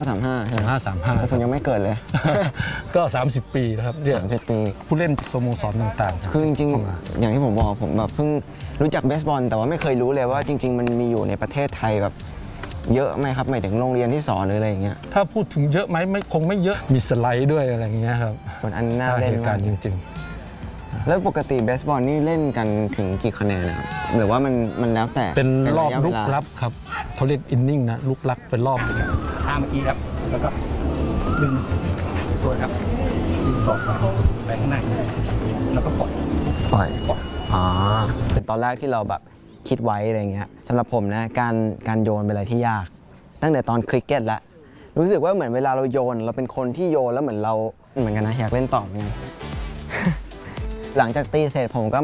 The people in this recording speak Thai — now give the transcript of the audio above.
35ผมยังไม่เกิดเลยก็30 ปีนะครับเนี่ย 30 ปีผู้เล่นสโมสรต่างๆคือจริงๆอย่างที่ผมบอกผมแบบเพิ่งรู้จักเบสบอลแต่ว่าไม่เคยรู้เลยว่าจริงๆมันมีอยู่ในประเทศไทยแบบเยอะไหมครับหมายถึงโรงเรียนที่สอนหรืออะไรอย่างเงี้ยถ้าพูดถึงเยอะไหมคงไม่เยอะมีสไลด์ด้วยอะไรอย่างเงี้ยครับมันอันน่าเล่นมากจริงแล้วปกติเบสบอลนี่เล่นกันถึงกี่คะแนนนะครับหรือว่ามันแล้วแต่เป็นรอบลุกลับครับเขาเรียกอินนิ่งนะลุกลับเป็นรอบข้ามเมื่อกี้ครับแล้วก็ดึงตัวครับดึงศอกไปข้างในแล้วก็ปล่อยเป็นตอนแรกที่เราแบบคิดไว้อะไรเงี้ยสำหรับผมนะการโยนเป็นอะไรที่ยากตั้งแต่ตอนคริกเก็ตแล้วรู้สึกว่าเหมือนเวลาเราโยนเราเป็นคนที่โยนแล้วเหมือนกันนะอยากเล่นต่อเหมือนกัน หลังจากตีเสร็จผมก็